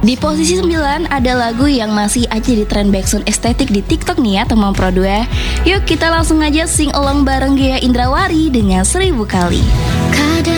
Di posisi 9 ada lagu yang masih aja di tren backsound estetik di TikTok nih ya teman Pro 2. Yuk kita langsung aja sing along bareng Ghea Indrawari dengan 1000 kali.